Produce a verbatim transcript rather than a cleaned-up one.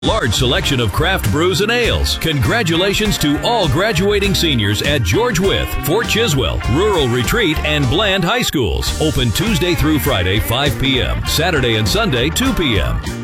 Large selection of craft brews and ales. Congratulations to all graduating seniors at George Wythe, Fort Chiswell, Rural Retreat, and Bland High Schools. Open Tuesday through Friday, five p.m., Saturday and Sunday, two p.m.